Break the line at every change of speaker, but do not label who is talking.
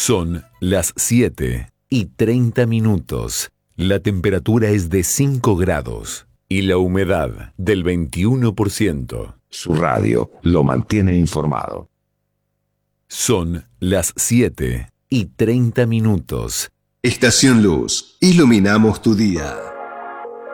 Son las 7:30. La temperatura es de 5 grados y la humedad del 21%.
Su radio lo mantiene informado.
Son las 7:30.
Estación Luz, iluminamos tu día.